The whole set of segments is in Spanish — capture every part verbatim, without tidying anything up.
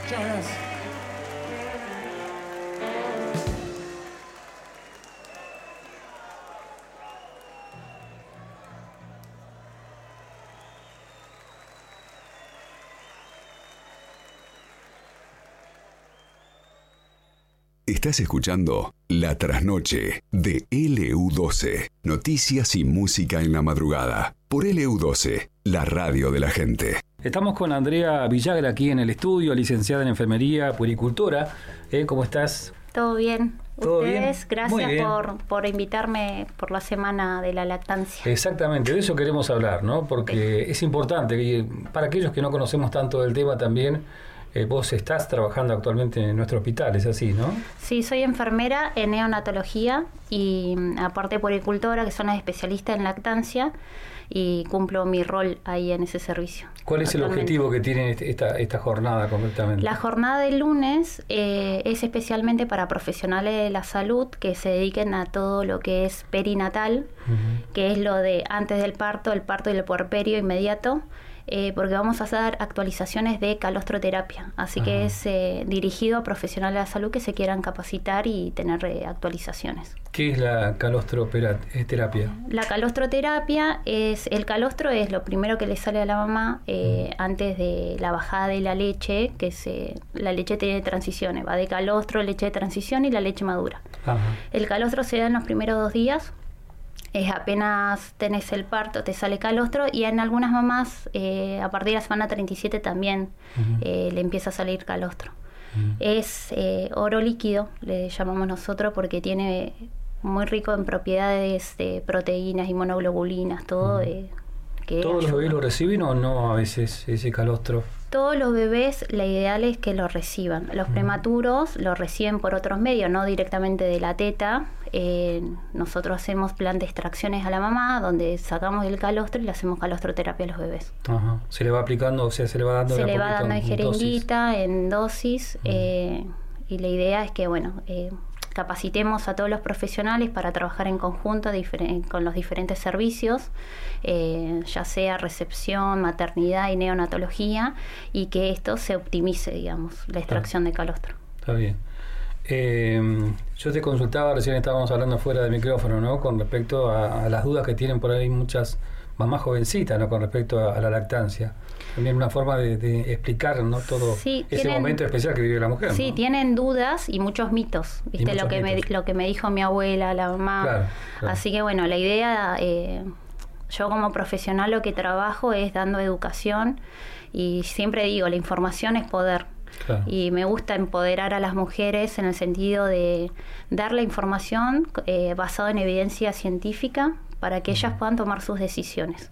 Estás escuchando La Trasnoche de L U doce. Noticias y música en la madrugada. Por L U doce, la radio de la gente. Estamos con Andrea Villagra aquí en el estudio, licenciada en enfermería, puericultora. ¿Eh? ¿Cómo estás? Todo bien. ¿Todo Ustedes, bien? gracias por, por invitarme por la semana de la lactancia. Exactamente, de eso queremos hablar, ¿no? Porque sí. Es importante, y para aquellos que no conocemos tanto del tema también, eh, vos estás trabajando actualmente en nuestro hospital, ¿es así, no? Sí, soy enfermera en neonatología y aparte puericultora, que son las especialistas en lactancia, y cumplo mi rol ahí en ese servicio. ¿Cuál es el objetivo que tiene esta, esta jornada concretamente? La jornada del lunes eh, es especialmente para profesionales de la salud que se dediquen a todo lo que es perinatal, uh-huh. que es lo de antes del parto, el parto y el puerperio inmediato, eh, porque vamos a hacer actualizaciones de calostroterapia, así uh-huh. que es eh, dirigido a profesionales de la salud que se quieran capacitar y tener eh, actualizaciones. ¿Qué es la calostroterapia? La calostroterapia es, el calostro es lo primero que le sale a la mamá eh, mm. antes de la bajada de la leche, que se, la leche tiene transiciones, va de calostro, leche de transición y la leche madura. Ajá. El calostro se da en los primeros dos días, es apenas tenés el parto, te sale calostro, y en algunas mamás eh, a partir de la semana treinta y siete también uh-huh. eh, le empieza a salir calostro. Uh-huh. Es eh, oro líquido, le llamamos nosotros, porque tiene muy rico en propiedades de proteínas, inmunoglobulinas, todo. Uh-huh. eh, que ¿Todos ayuda. Los bebés lo reciben o no a veces ese calostro? Todos los bebés, la ideal es que lo reciban. Los uh-huh. prematuros lo reciben por otros medios, no directamente de la teta. Eh, nosotros hacemos plan de extracciones a la mamá, donde sacamos el calostro y le hacemos calostroterapia a los bebés. Ajá. ¿Se le va aplicando, o sea, se le va dando Se le poquito, va dando en jeringuita, en dosis, uh-huh. eh, y la idea es que, bueno, eh, capacitemos a todos los profesionales para trabajar en conjunto difer- con los diferentes servicios, eh, ya sea recepción, maternidad y neonatología, y que esto se optimice, digamos, la extracción ah, de calostro. Está bien. Eh, yo te consultaba, recién estábamos hablando fuera del micrófono, ¿no? Con respecto a, a las dudas que tienen por ahí muchas mamás jovencitas, ¿no? Con respecto a, a la lactancia. También una forma de, de explicar, ¿no? Todo sí, ese tienen, momento especial que vive la mujer. Sí, ¿no? Tienen dudas y muchos mitos, ¿viste? Muchos lo que mitos. me lo que me dijo mi abuela, la mamá. Claro, claro. Así que bueno, la idea, eh, yo como profesional lo que trabajo es dando educación, y siempre digo, la información es poder. Claro. Y me gusta empoderar a las mujeres en el sentido de dar la información eh, basada en evidencia científica para que uh-huh. ellas puedan tomar sus decisiones.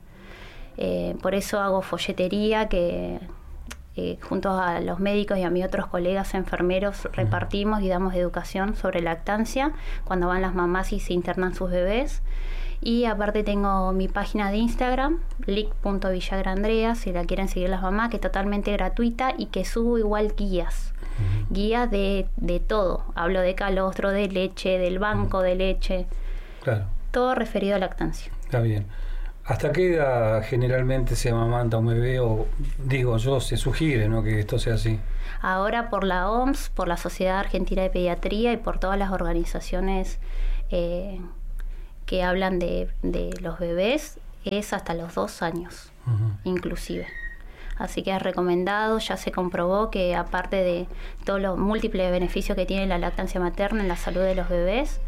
Eh, por eso hago folletería que eh, junto a los médicos y a mis otros colegas enfermeros uh-huh. repartimos y damos educación sobre lactancia cuando van las mamás y se internan sus bebés. Y aparte tengo mi página de Instagram, lic punto villagraandrea, si la quieren seguir las mamás, que es totalmente gratuita y que subo igual guías. Uh-huh. Guías de, de todo. Hablo de calostro, de leche, del banco uh-huh. de leche. Claro. Todo referido a lactancia. Está bien. ¿Hasta qué edad generalmente se amamanta un bebé? O digo yo, se sugiere, ¿no?, que esto sea así. Ahora por la O M S, por la Sociedad Argentina de Pediatría y por todas las organizaciones eh, que hablan de, de los bebés, es hasta los dos años, uh-huh. inclusive. Así que es recomendado, ya se comprobó que aparte de todos los múltiples beneficios que tiene la lactancia materna en la salud de los bebés,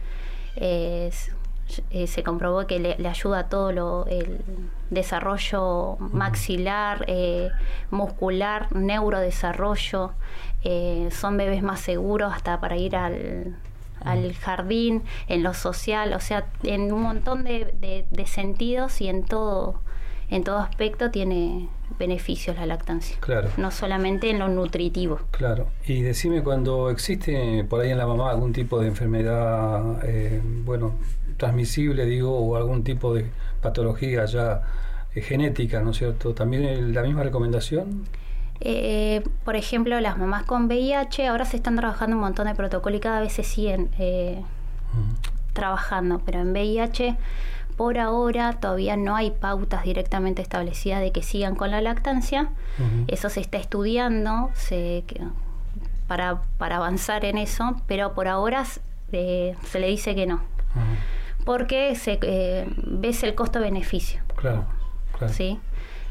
eh, eh, se comprobó que le, le ayuda a todo lo, el desarrollo maxilar, eh, muscular, neurodesarrollo, eh, son bebés más seguros hasta para ir al... al jardín, en lo social, o sea, en un montón de, de, de sentidos, y en todo en todo aspecto tiene beneficios la lactancia. Claro. No solamente en lo nutritivo. Claro. Y decime, cuando existe por ahí en la mamá algún tipo de enfermedad, eh, bueno, transmisible, digo, o algún tipo de patología ya eh, genética, ¿no es cierto? ¿También la misma recomendación? Eh, por ejemplo, las mamás con V I H, ahora se están trabajando un montón de protocolos y cada vez se siguen eh, uh-huh. trabajando, pero en V I H por ahora todavía no hay pautas directamente establecidas de que sigan con la lactancia. Uh-huh. Eso se está estudiando, se, para, para avanzar en eso, pero por ahora eh, se le dice que no. Uh-huh. Porque se, eh, ves el costo-beneficio. Claro, claro. ¿Sí?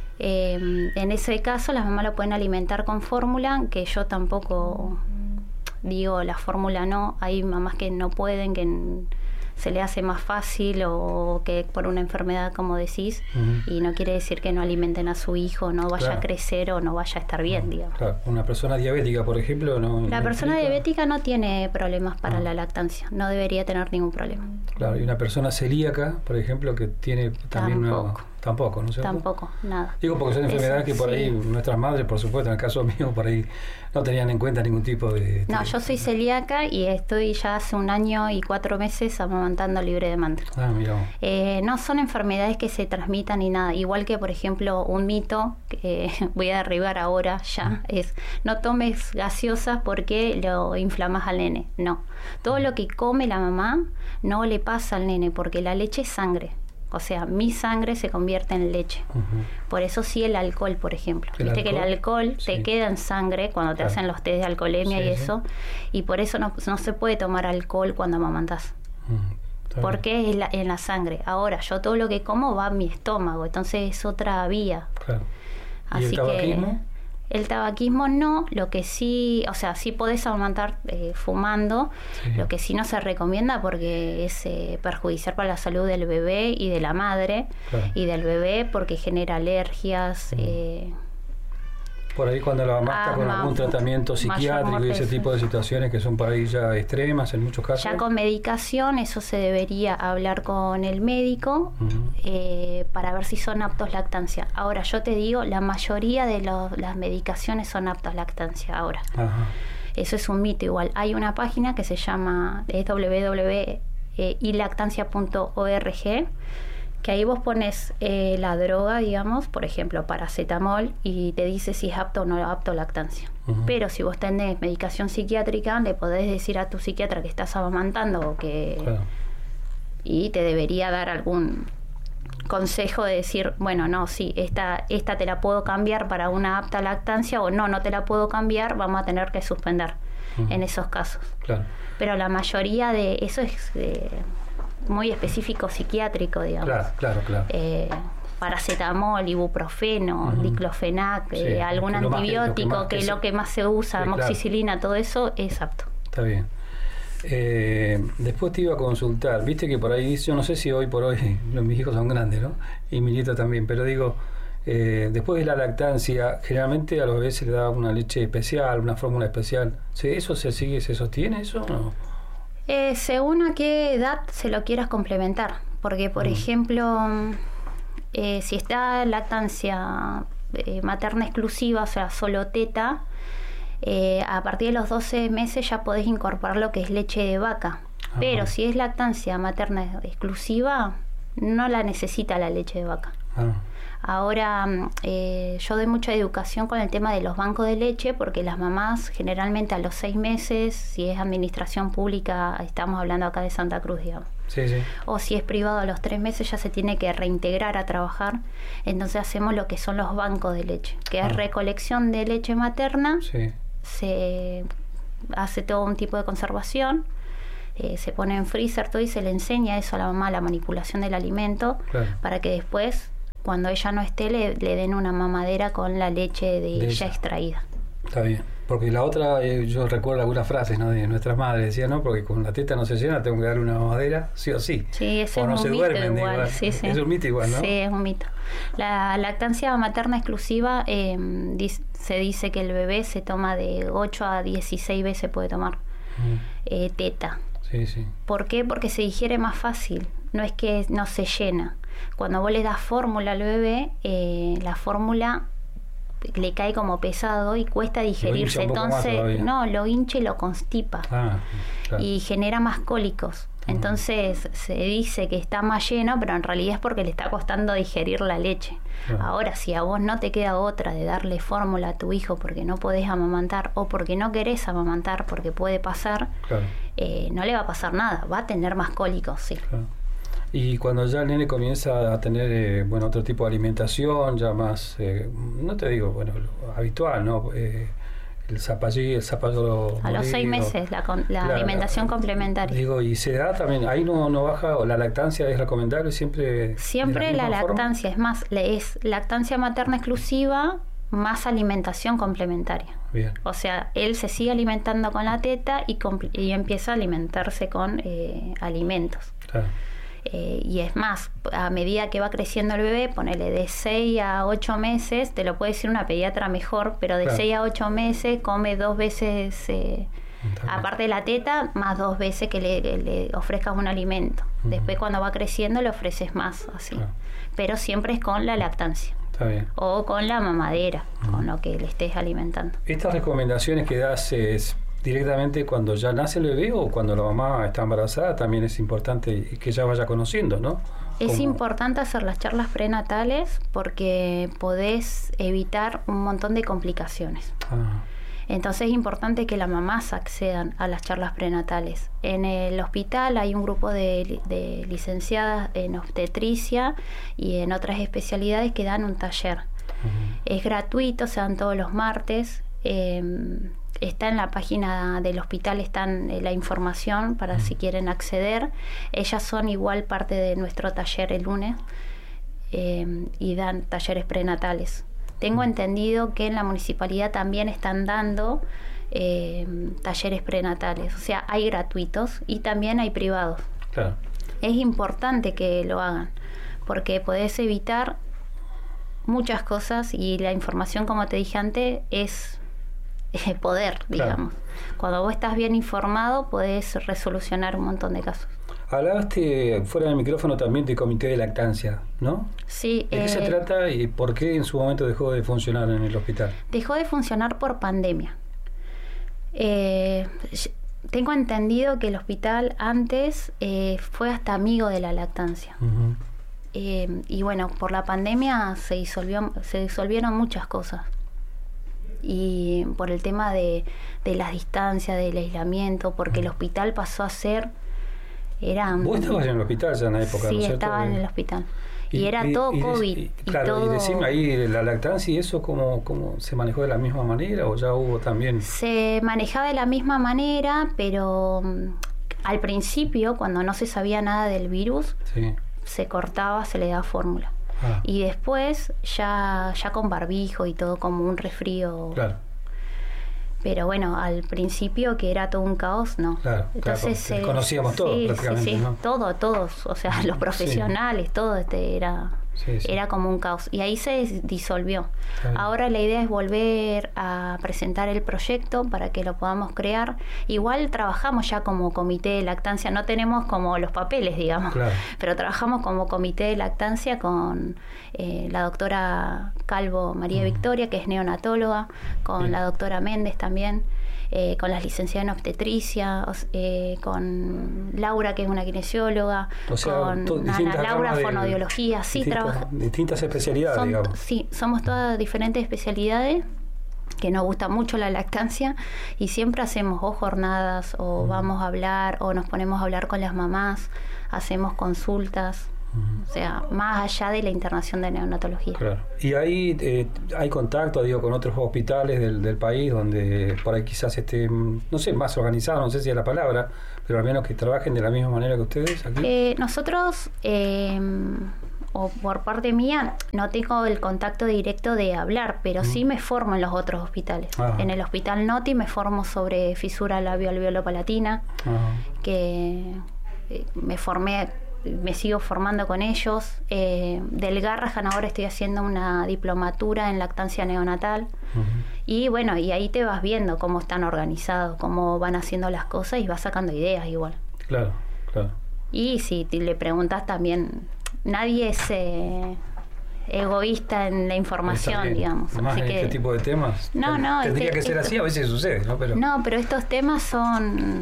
Eh, en ese caso, las mamás lo pueden alimentar con fórmula, que yo tampoco digo la fórmula no. Hay mamás que no pueden, que se le hace más fácil o que por una enfermedad, como decís, uh-huh. y no quiere decir que no alimenten a su hijo, no vaya claro. a crecer o no vaya a estar bien, uh-huh. digamos. Claro. Una persona diabética, por ejemplo, no... La no persona implica... diabética no tiene problemas para uh-huh. la lactancia, no debería tener ningún problema. Claro, y una persona celíaca, por ejemplo, que tiene también Tampoco. una... Tampoco, ¿no es cierto? Tampoco, nada. Digo porque son enfermedades Eso, que por sí. ahí nuestras madres, por supuesto, en el caso mío, por ahí no tenían en cuenta ningún tipo de... No, de... yo soy celíaca y estoy ya hace un año y cuatro meses amamantando libre demanda. Ah, mira. Eh, no son enfermedades que se transmitan ni nada. Igual que, por ejemplo, un mito que eh, voy a derribar ahora ya, mm. es no tomes gaseosas porque lo inflamas al nene. No. Todo lo que come la mamá no le pasa al nene porque la leche es sangre. O sea, mi sangre se convierte en leche. Uh-huh. Por eso sí el alcohol, por ejemplo. ¿El Viste alcohol? que el alcohol sí. te queda en sangre cuando te claro. hacen los test de alcoholemia sí, y eso. Sí. Y por eso no, no se puede tomar alcohol cuando amamantás. Uh-huh. Porque es la, en la sangre. Ahora, yo todo lo que como va a mi estómago. Entonces es otra vía. Claro. ¿Y Así el tabaquismo? Que, el tabaquismo no, lo que sí, o sea, sí podés amamantar eh, fumando, sí. lo que sí no se recomienda porque es eh, perjudicial para la salud del bebé y de la madre, claro. y del bebé porque genera alergias. Mm. Eh, por ahí cuando la mamá está con algún tratamiento psiquiátrico y ese tipo de situaciones que son por ahí ya extremas en muchos casos. Ya con medicación, eso se debería hablar con el médico uh-huh. eh, para ver si son aptos lactancia. Ahora, yo te digo, la mayoría de los, las medicaciones son aptas lactancia ahora. Uh-huh. Eso es un mito igual. Hay una página que se llama es doble u doble u doble u punto i lactancia punto org, que ahí vos pones eh, la droga, digamos, por ejemplo, paracetamol, y te dice si es apto o no apto lactancia. Uh-huh. Pero si vos tenés medicación psiquiátrica, le podés decir a tu psiquiatra que estás amamantando o que claro. y te debería dar algún consejo de decir, bueno, no, sí, esta, esta te la puedo cambiar para una apta lactancia, o no, no te la puedo cambiar, vamos a tener que suspender uh-huh. en esos casos. Claro. Pero la mayoría de eso es... de, muy específico psiquiátrico, digamos. Claro, claro, claro. Eh, paracetamol, ibuprofeno, uh-huh. diclofenac, sí, eh, algún antibiótico, que es lo, lo que más se usa, sí, amoxicilina, claro. todo eso es apto. Está bien. Eh, después te iba a consultar, viste que por ahí dice, yo no sé si hoy por hoy, los, mis hijos son grandes, ¿no? Y mi nieto también, pero digo, eh, después de la lactancia, generalmente a los bebés se le da una leche especial, una fórmula especial. ¿Sí, ¿Eso se sigue, se sostiene eso o no? Eh, según a qué edad se lo quieras complementar, porque por mm. ejemplo, eh, si está lactancia eh, materna exclusiva, o sea, solo teta, eh, a partir de los doce meses ya podés incorporar lo que es leche de vaca. Ajá. Pero si es lactancia materna exclusiva, no la necesita la leche de vaca. Ajá. Ahora, eh, yo doy mucha educación con el tema de los bancos de leche, porque las mamás generalmente a los seis meses, si es administración pública, estamos hablando acá de Santa Cruz, digamos, sí, sí. o si es privado a los tres meses ya se tiene que reintegrar a trabajar. Entonces hacemos lo que son los bancos de leche, que ah. es recolección de leche materna, sí. se hace todo un tipo de conservación, eh, se pone en freezer todo y se le enseña eso a la mamá, la manipulación del alimento, claro. para que después, cuando ella no esté, le, le den una mamadera con la leche de, de ella extraída. Está bien, porque la otra, eh, yo recuerdo algunas frases, ¿no?, de nuestras madres, decían, no, porque con la teta no se llena, tengo que darle una mamadera, sí o sí. Sí, ese o es no un se mito duermen, igual. igual. Sí, sí. Es un mito igual, ¿no? Sí, es un mito. La lactancia materna exclusiva, eh, dice, se dice que el bebé se toma de ocho a dieciséis veces, puede tomar mm. eh, teta. Sí, sí. ¿Por qué? Porque se digiere más fácil, no es que no se llena. Cuando vos le das fórmula al bebé, eh, la fórmula le cae como pesado y cuesta digerirse, entonces no, lo hincha y lo constipa, ah, claro. y genera más cólicos. Entonces uh-huh. se dice que está más lleno, pero en realidad es porque le está costando digerir la leche. Uh-huh. Ahora, si a vos no te queda otra de darle fórmula a tu hijo porque no podés amamantar o porque no querés amamantar, porque puede pasar, claro. eh, no le va a pasar nada, va a tener más cólicos, sí. Claro. Y cuando ya el nene comienza a tener eh, bueno, otro tipo de alimentación, ya más, eh, no te digo, bueno, habitual, ¿no? Eh, el zapallí, el zapallo a los seis meses, la, con, la claro, alimentación complementaria. Digo, y se da también, ahí no, no baja, o la lactancia es recomendable siempre. Siempre la, la lactancia, forma? Es más, es lactancia materna exclusiva más alimentación complementaria. Bien. O sea, él se sigue alimentando con la teta y, y empieza a alimentarse con eh, alimentos. Claro. Eh, y es más, a medida que va creciendo el bebé, ponele de seis a ocho meses, te lo puede decir una pediatra mejor, pero de claro. seis a ocho meses come dos veces, eh, aparte de la teta, más dos veces que le, le ofrezcas un alimento. Uh-huh. Después cuando va creciendo le ofreces más, así. Claro. Pero siempre es con la lactancia. Está bien. O con la mamadera, uh-huh. con lo que le estés alimentando. ¿Estas recomendaciones que das es directamente cuando ya nace el bebé o cuando la mamá está embarazada? También es importante que ya vaya conociendo, ¿no? Es ¿Cómo? Importante hacer las charlas prenatales porque podés evitar un montón de complicaciones. Ah. Entonces es importante que las mamás accedan a las charlas prenatales. En el hospital hay un grupo de, de licenciadas en obstetricia y en otras especialidades que dan un taller. Uh-huh. Es gratuito, se dan todos los martes. Eh, está en la página del hospital, está en la información para uh-huh. si quieren acceder. Ellas son igual parte de nuestro taller el lunes eh, y dan talleres prenatales. Tengo entendido que en la municipalidad también están dando eh, talleres prenatales, o sea, hay gratuitos y también hay privados. Claro. Es importante que lo hagan, porque podés evitar muchas cosas y la información, como te dije antes, es eh, poder, digamos. Claro. Cuando vos estás bien informado, podés resolucionar un montón de casos. Hablaste fuera del micrófono también de comité de lactancia, ¿no? Sí. ¿De qué eh, se trata y por qué en su momento dejó de funcionar en el hospital? Dejó de funcionar por pandemia. Eh, tengo entendido que el hospital antes eh, fue hasta amigo de la lactancia. Uh-huh. Eh, y bueno, por la pandemia se disolvió, se disolvieron muchas cosas. Y por el tema de, de las distancias, del aislamiento, porque uh-huh. el hospital pasó a ser... Era, Vos estabas en el hospital ya en la época, sí, ¿no es cierto? Estaba en el hospital. Y, y era y, todo y, COVID. Y, y claro, todo... y decime ahí la lactancia y eso, ¿cómo, ¿cómo se manejó de la misma manera o ya hubo también? Se manejaba de la misma manera, pero um, al principio, cuando no se sabía nada del virus, sí. se cortaba, se le daba fórmula. Ah. Y después, ya, ya con barbijo y todo como un resfrío... Claro. Pero bueno, al principio que era todo un caos, no. Claro, entonces claro, eh, conocíamos todos sí, prácticamente, sí, sí, ¿no? todo, todos, o sea, los profesionales, sí. todo este era sí, sí. era como un caos y ahí se disolvió. Ahora la idea es volver a presentar el proyecto para que lo podamos crear. Igual trabajamos ya como comité de lactancia, no tenemos como los papeles, digamos, claro. pero trabajamos como comité de lactancia con eh, la doctora Calvo María mm. Victoria, que es neonatóloga, con Bien. la doctora Méndez también. Eh, con las licenciadas en obstetricia, eh, con Laura, que es una kinesióloga, o sea, con to, Ana Laura, fonoaudiología, sí, distintas, trabaja, distintas especialidades, son, digamos. Sí, somos todas diferentes especialidades que nos gusta mucho la lactancia y siempre hacemos o jornadas o mm. vamos a hablar o nos ponemos a hablar con las mamás, hacemos consultas. O sea, más allá de la internación de neonatología. Claro. Y ahí eh, hay contacto, digo, con otros hospitales del, del país donde por ahí quizás esté, no sé, más organizado, no sé si es la palabra, pero al menos que trabajen de la misma manera que ustedes aquí. Eh, nosotros, eh, o por parte mía, no tengo el contacto directo de hablar, pero mm. sí me formo en los otros hospitales. Ajá. En el Hospital Noti me formo sobre fisura labio-alveolo-palatina, que eh, me formé... me sigo formando con ellos. Eh, del Garrahan ahora estoy haciendo una diplomatura en lactancia neonatal. Uh-huh. Y bueno, y ahí te vas viendo cómo están organizados, cómo van haciendo las cosas y vas sacando ideas igual. Claro, claro. Y si te le preguntas también, nadie es eh, egoísta en la información, digamos. Más así en que, este tipo de temas. No, no. Tendría este, que ser esto, así, a veces sucede, ¿no? Pero... No, pero estos temas son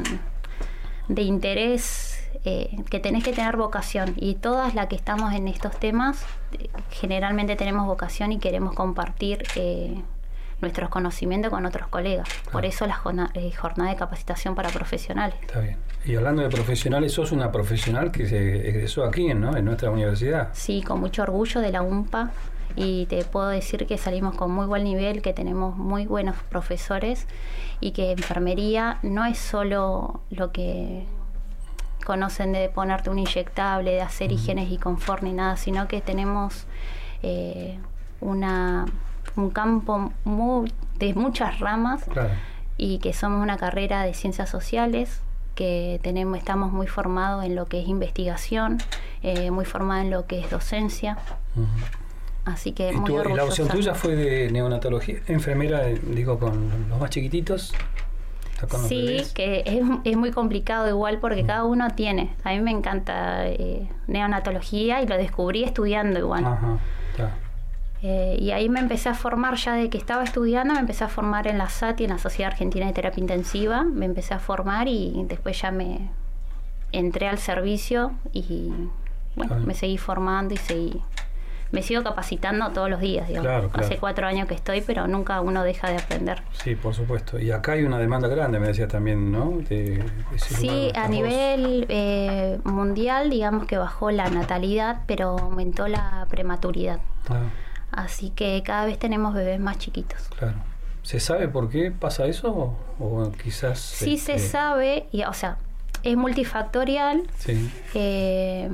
de interés... Eh, que tenés que tener vocación y todas las que estamos en estos temas eh, generalmente tenemos vocación y queremos compartir eh, nuestros conocimientos con otros colegas. Claro. Por eso la jornada, eh, jornada de capacitación para profesionales. Está bien. Y hablando de profesionales, sos una profesional que se egresó aquí, ¿no? En nuestra universidad. Sí, con mucho orgullo de la U M P A. y te puedo decir que salimos con muy buen nivel, que tenemos muy buenos profesores y que enfermería no es solo lo que conocen de ponerte un inyectable, de hacer uh-huh. higienes y confort ni nada, sino que tenemos eh, una un campo muy, de muchas ramas, claro. y que somos una carrera de ciencias sociales, que tenemos estamos muy formados en lo que es investigación, eh, muy formados en lo que es docencia. Uh-huh. Así que ¿Y, muy tu, orgullosa. ¿Y la opción tuya fue de neonatología, enfermera, digo, con los más chiquititos? Sí, que es, es muy complicado igual porque uh-huh. cada uno tiene. A mí me encanta eh, neonatología y lo descubrí estudiando igual. Ajá, claro. Eh, y ahí me empecé a formar, ya de que estaba estudiando, me empecé a formar en la S A T I, en la Sociedad Argentina de Terapia Intensiva. Me empecé a formar y después ya me entré al servicio y bueno, claro. me seguí formando y seguí... Me sigo capacitando todos los días, digamos. Claro, claro. Hace cuatro años que estoy, pero nunca uno deja de aprender. Sí, por supuesto. Y acá hay una demanda grande, me decías también, ¿no? De, de sí, a nivel eh, mundial, digamos que bajó la natalidad, pero aumentó la prematuridad. Ah. Así que cada vez tenemos bebés más chiquitos. Claro. ¿Se sabe por qué pasa eso? ¿O, o quizás...? Sí, este... se sabe, y, o sea, es multifactorial. Sí. Eh,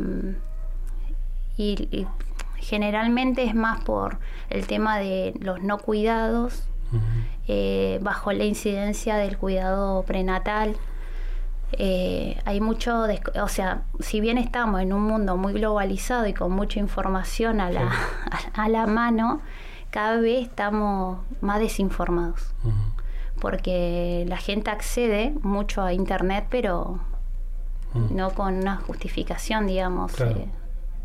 y... y generalmente es más por el tema de los no cuidados, uh-huh. eh, bajo la incidencia del cuidado prenatal. Eh, hay mucho, de, o sea, si bien estamos en un mundo muy globalizado y con mucha información a la, sí. a, a la mano, cada vez estamos más desinformados. Uh-huh. Porque la gente accede mucho a internet, pero uh-huh. no con una justificación, digamos. Claro. Eh,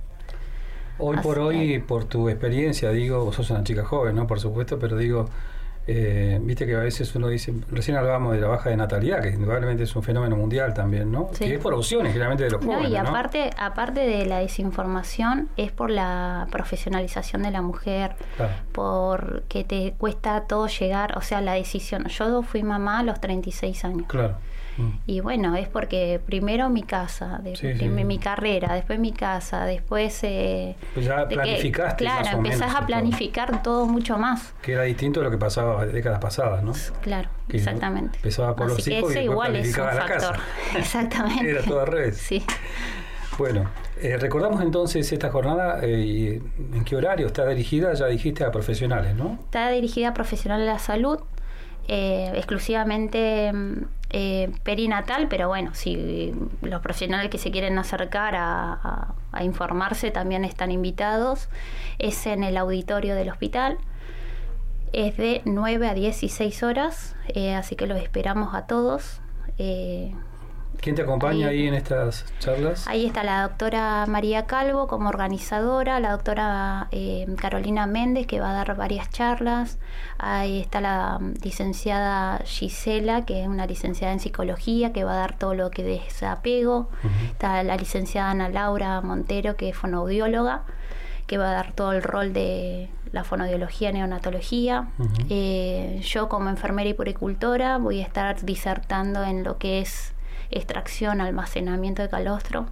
Hoy Así por hoy, que... por tu experiencia, digo, vos sos una chica joven, ¿no? Por supuesto, pero digo, eh, viste que a veces uno dice, recién hablábamos de la baja de natalidad, que indudablemente es un fenómeno mundial también, ¿no? Sí. Que es por opciones, generalmente, de los no, jóvenes, y ¿no? aparte, aparte de la desinformación, es por la profesionalización de la mujer, claro. porque te cuesta todo llegar, o sea, la decisión. Yo fui mamá a los treinta y seis años. Claro. Y bueno, es porque primero mi casa, de, sí, sí. Mi, mi carrera, después mi casa, después... Eh, pues ya planificaste. Que, claro, más o empezás menos, a planificar todo. todo mucho más. Que era distinto a lo que pasaba décadas pasadas, ¿no? Claro, que exactamente. Empezaba por Así los hijos y igual planificaba es un la factor. casa. Exactamente. Era todo al revés. Sí. Bueno, eh, recordamos entonces esta jornada, eh, ¿en qué horario está dirigida? Ya dijiste a profesionales, ¿no? Está dirigida a profesionales de la salud, eh, exclusivamente eh, perinatal, pero bueno, si los profesionales que se quieren acercar a, a, a informarse también están invitados. Es en el auditorio del hospital, es de nueve a dieciséis horas, eh, así que los esperamos a todos. Eh, ¿Quién te acompaña ahí, ahí en estas charlas? Ahí está la doctora María Calvo como organizadora, la doctora eh, Carolina Méndez, que va a dar varias charlas. Ahí está la licenciada Gisela, que es una licenciada en psicología, que va a dar todo lo que es desapego. Uh-huh. Está la licenciada Ana Laura Montero, que es fonoaudióloga, que va a dar todo el rol de la fonoaudiología, neonatología. Uh-huh. Eh, yo como enfermera y puericultora voy a estar disertando en lo que es extracción, almacenamiento de calostro,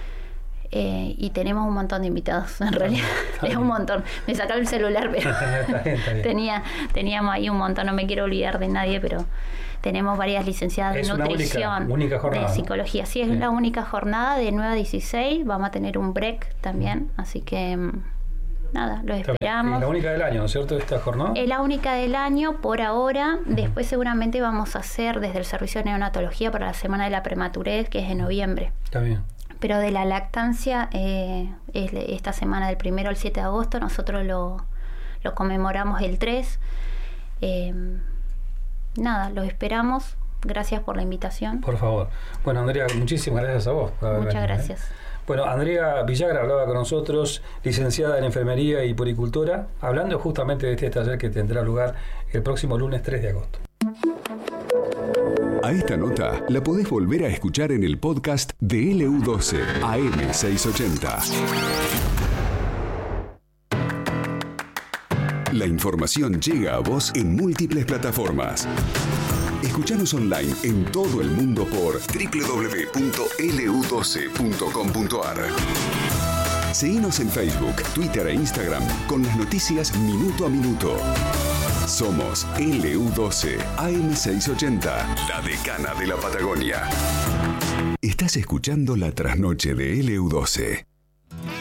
eh, y tenemos un montón de invitados, en realidad es un montón. Me sacaron el celular, pero está bien, está bien. tenía teníamos ahí un montón, no me quiero olvidar de nadie, pero tenemos varias licenciadas es de nutrición, única, única jornada, de psicología. Sí, es sí. la única jornada de nueve a dieciséis, vamos a tener un break también, mm. así que nada, lo esperamos. Es la única del año, ¿no es cierto, esta jornada? Es la única del año por ahora. Uh-huh. Después seguramente vamos a hacer desde el servicio de neonatología para la semana de la prematurez, que es en noviembre. Está bien. Pero de la lactancia, eh, es esta semana del primero al siete de agosto, nosotros lo, lo conmemoramos el tres. Eh, nada, los esperamos. Gracias por la invitación. Por favor. Bueno, Andrea, muchísimas gracias a vos. Muchas venido, gracias. ¿eh? Bueno, Andrea Villagra hablaba con nosotros, licenciada en enfermería y puericultora, hablando justamente de este taller que tendrá lugar el próximo lunes tres de agosto. A esta nota la podés volver a escuchar en el podcast de L U doce A M seiscientos ochenta. La información llega a vos en múltiples plataformas. Escuchanos online en todo el mundo por doble u doble u doble u punto l u doce punto com punto a r. Seguinos en Facebook, Twitter e Instagram con las noticias minuto a minuto. Somos L U doce A M seiscientos ochenta, la decana de la Patagonia. Estás escuchando La Trasnoche de L U doce.